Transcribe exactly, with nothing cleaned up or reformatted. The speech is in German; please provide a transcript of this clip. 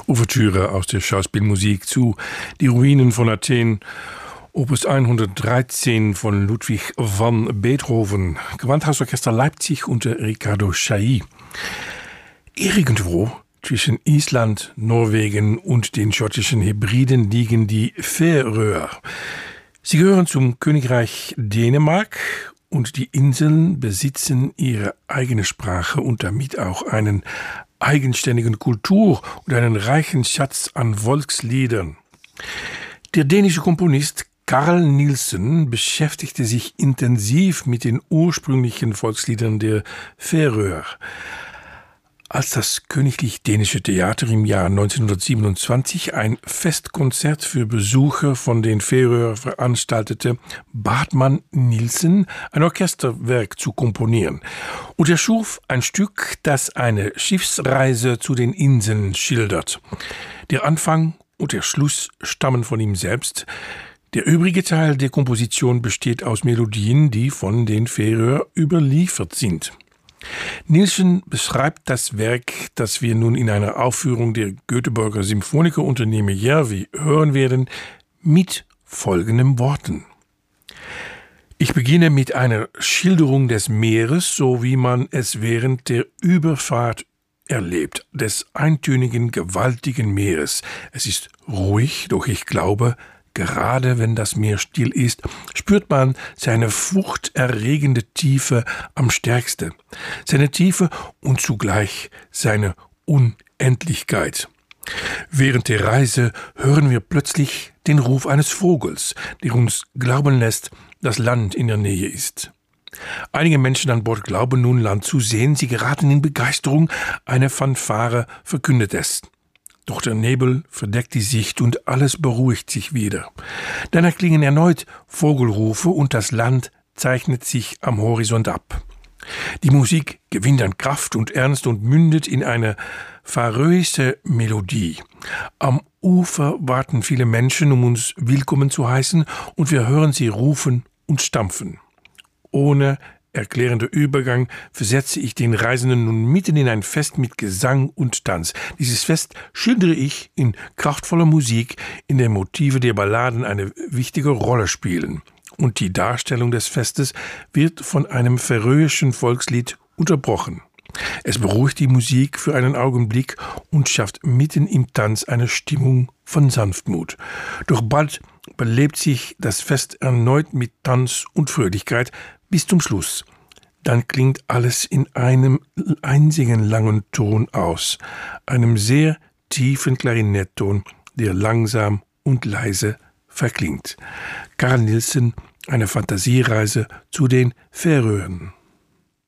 Ouvertüre aus der Schauspielmusik zu Die Ruinen von Athen, Opus hundertdreizehn von Ludwig van Beethoven, Gewandhausorchester Leipzig unter Ricardo Chailly. Irgendwo zwischen Island, Norwegen und den schottischen Hebriden liegen die Färöer. Sie gehören zum Königreich Dänemark und die Inseln besitzen ihre eigene Sprache und damit auch einen eigenständigen Kultur und einen reichen Schatz an Volksliedern. Der dänische Komponist Carl Nielsen beschäftigte sich intensiv mit den ursprünglichen Volksliedern der Färöer. Als das Königlich Dänische Theater im Jahr neunzehnhundertsiebenundzwanzig ein Festkonzert für Besucher von den Färöer veranstaltete, bat man Nielsen, ein Orchesterwerk zu komponieren. Und er schuf ein Stück, das eine Schiffsreise zu den Inseln schildert. Der Anfang und der Schluss stammen von ihm selbst. Der übrige Teil der Komposition besteht aus Melodien, die von den Färöer überliefert sind. Nielsen beschreibt das Werk, das wir nun in einer Aufführung der Göteborger Symphonikerunternehmen Järvi hören werden, mit folgenden Worten. Ich beginne mit einer Schilderung des Meeres, so wie man es während der Überfahrt erlebt, des eintönigen, gewaltigen Meeres. Es ist ruhig, doch ich glaube, gerade wenn das Meer still ist, spürt man seine furchterregende Tiefe am stärksten. Seine Tiefe und zugleich seine Unendlichkeit. Während der Reise hören wir plötzlich den Ruf eines Vogels, der uns glauben lässt, dass Land in der Nähe ist. Einige Menschen an Bord glauben nun Land zu sehen, sie geraten in Begeisterung, eine Fanfare verkündet es. Doch der Nebel verdeckt die Sicht und alles beruhigt sich wieder. Dann erklingen erneut Vogelrufe und das Land zeichnet sich am Horizont ab. Die Musik gewinnt an Kraft und Ernst und mündet in eine färöische Melodie. Am Ufer warten viele Menschen, um uns willkommen zu heißen, und wir hören sie rufen und stampfen. Ohne erklärender Übergang versetze ich den Reisenden nun mitten in ein Fest mit Gesang und Tanz. Dieses Fest schildere ich in kraftvoller Musik, in der Motive der Balladen eine wichtige Rolle spielen. Und die Darstellung des Festes wird von einem färöischen Volkslied unterbrochen. Es beruhigt die Musik für einen Augenblick und schafft mitten im Tanz eine Stimmung von Sanftmut. Doch bald belebt sich das Fest erneut mit Tanz und Fröhlichkeit bis zum Schluss. Dann klingt alles in einem einzigen langen Ton aus, einem sehr tiefen Klarinettton, der langsam und leise verklingt. Carl Nielsen, eine Fantasiereise zu den Färöern.